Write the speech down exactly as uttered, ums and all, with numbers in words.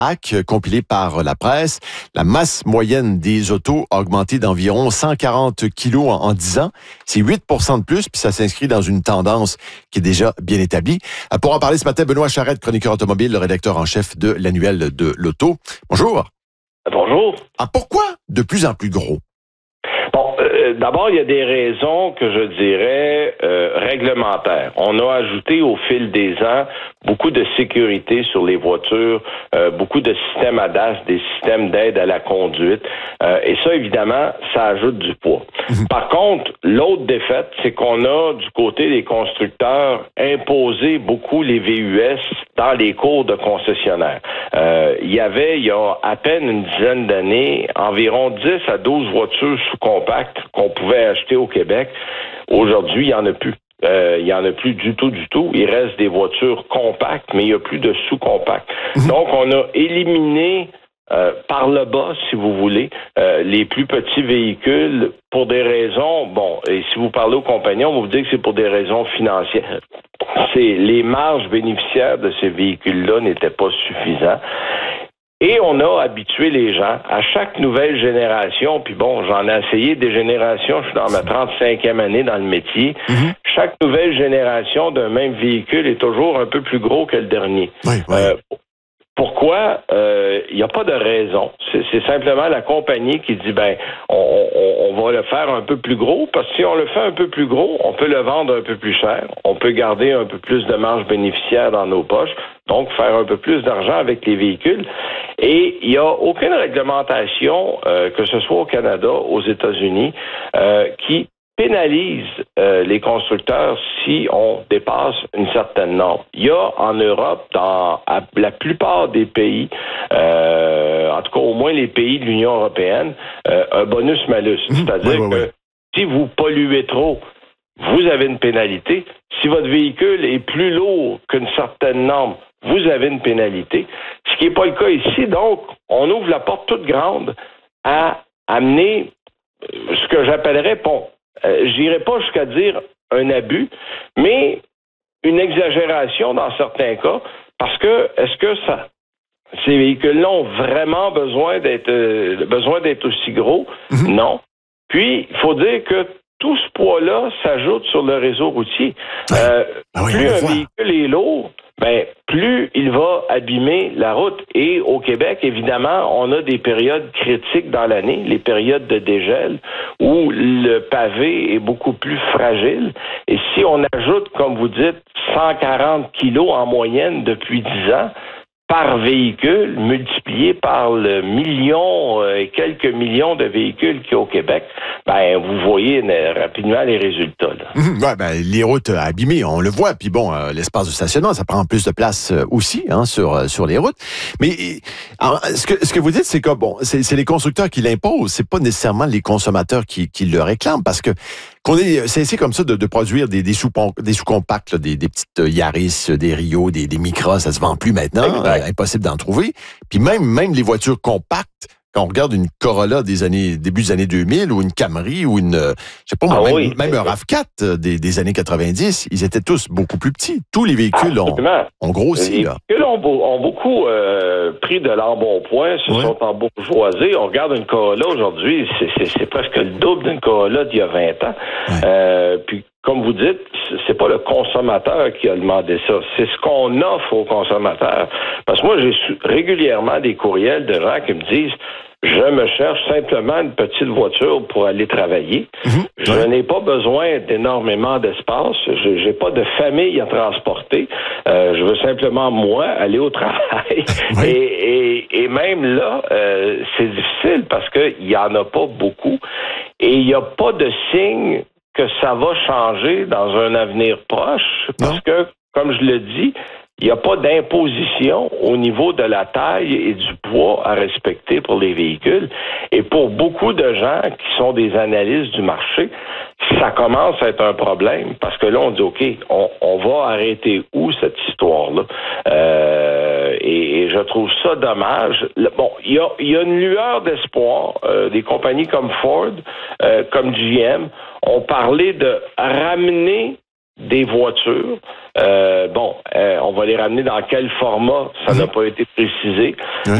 Hack, compilé par la presse. La masse moyenne des autos a augmenté d'environ cent quarante kilos en, en dix ans. C'est huit pour cent de plus, puis ça s'inscrit dans une tendance qui est déjà bien établie. Pour en parler ce matin, Benoît Charette, chroniqueur automobile, le rédacteur en chef de l'annuel de l'auto. Bonjour. Bonjour. Ah, pourquoi de plus en plus gros? Bon, euh, d'abord, il y a des raisons que je dirais euh, réglementaires. On a ajouté au fil des ans beaucoup de sécurité sur les voitures, euh, beaucoup de systèmes A D A S, des systèmes d'aide à la conduite. Euh, et ça, évidemment, ça ajoute du poids. Mmh. Par contre, l'autre défaite, c'est qu'on a, du côté des constructeurs, imposé beaucoup les V U S dans les cours de concessionnaires. Euh, il y avait, il y a à peine une dizaine d'années, environ dix à douze voitures sous-compactes qu'on pouvait acheter au Québec. Aujourd'hui, il n'y en a plus. Euh, il n'y en a plus du tout, du tout. Il reste des voitures compactes, mais il n'y a plus de sous-compacts. Mmh. Donc, on a éliminé euh, par le bas, si vous voulez, euh, les plus petits véhicules pour des raisons, bon, et si vous parlez aux compagnons, on va vous dire que c'est pour des raisons financières. C'est les marges bénéficiaires de ces véhicules-là n'étaient pas suffisantes. Et on a habitué les gens à chaque nouvelle génération, puis bon, j'en ai essayé des générations, je suis dans ma trente-cinquième année dans le métier. Mm-hmm. Chaque nouvelle génération d'un même véhicule est toujours un peu plus gros que le dernier. Oui, oui. Euh, Pourquoi? Il euh, n'y a pas de raison. C'est, c'est simplement la compagnie qui dit, ben, on, on, on va le faire un peu plus gros, parce que si on le fait un peu plus gros, on peut le vendre un peu plus cher, on peut garder un peu plus de marge bénéficiaire dans nos poches, donc faire un peu plus d'argent avec les véhicules. Et il n'y a aucune réglementation, euh, que ce soit au Canada, aux États-Unis, euh, qui pénalise euh, les constructeurs si on dépasse une certaine norme. Il y a en Europe, dans à, la plupart des pays, euh, en tout cas au moins les pays de l'Union européenne, euh, un bonus-malus. Mmh, C'est-à-dire oui, oui, que oui. si vous polluez trop, vous avez une pénalité. Si votre véhicule est plus lourd qu'une certaine norme, vous avez une pénalité. Ce qui n'est pas le cas ici. Donc, on ouvre la porte toute grande à amener ce que j'appellerais, bon, euh, je n'irai pas jusqu'à dire un abus, mais une exagération dans certains cas, parce que est-ce que ça, ces véhicules-là ont vraiment besoin d'être, euh, besoin d'être aussi gros? Mm-hmm. Non. Puis, il faut dire que tout ce poids-là s'ajoute sur le réseau routier. Euh, ah oui, plus un voit. véhicule est lourd, ben, plus il va abîmer la route. Et au Québec, évidemment, on a des périodes critiques dans l'année, les périodes de dégel, où le pavé est beaucoup plus fragile. Et si on ajoute, comme vous dites, cent quarante kilos en moyenne depuis dix ans, par véhicule, multiplié par le million et euh, quelques millions de véhicules qu'il y a au Québec, ben vous voyez euh, rapidement les résultats. Là. Mmh, ouais, ben, les routes abîmées, on le voit. Puis bon, euh, l'espace de stationnement, ça prend plus de place euh, aussi hein, sur euh, sur les routes. Mais alors, ce que ce que vous dites, c'est que bon, c'est, c'est les constructeurs qui l'imposent. C'est pas nécessairement les consommateurs qui qui le réclament, parce que qu'on ait cessé comme ça de, de produire des des sous des sous-compacts, là, des des petites Yaris, des Rio, des des Micra, ça se vend plus maintenant. Euh, impossible d'en trouver. Puis même même les voitures compactes. Quand on regarde une Corolla des années, début des années deux mille, ou une Camry, ou une, je sais pas, ah même, oui, même un RAV quatre des, des années quatre-vingt-dix, ils étaient tous beaucoup plus petits. Tous les véhicules ont, ont grossi. Les là. véhicules ont, ont beaucoup euh, pris de l'embonpoint, se ouais. sont embourgeoisés. On regarde une Corolla aujourd'hui, c'est, c'est, c'est presque le double d'une Corolla d'il y a vingt ans. Ouais. Euh, puis, comme vous dites, c'est pas le consommateur qui a demandé ça, c'est ce qu'on offre aux consommateurs. Parce que moi, j'ai régulièrement des courriels de gens qui me disent « Je me cherche simplement une petite voiture pour aller travailler. Mmh, je ouais. n'ai pas besoin d'énormément d'espace. Je n'ai pas de famille à transporter. Euh, je veux simplement, moi, aller au travail. Ouais. Et, et, et même là, euh, c'est difficile parce qu'il n'y en a pas beaucoup. Et il n'y a pas de signe que ça va changer dans un avenir proche, parce non. que, comme je le dis, il n'y a pas d'imposition au niveau de la taille et du poids à respecter pour les véhicules. Et pour beaucoup de gens qui sont des analystes du marché, ça commence à être un problème, parce que là, on dit, OK, on, on va arrêter où cette histoire-là? Euh, et, et je trouve ça dommage. Bon, il y a, y a une lueur d'espoir. Euh, des compagnies comme Ford, euh, comme G M, ont parlé de ramener des voitures. Euh, bon, euh, on va les ramener dans quel format, ça n'a pas été précisé.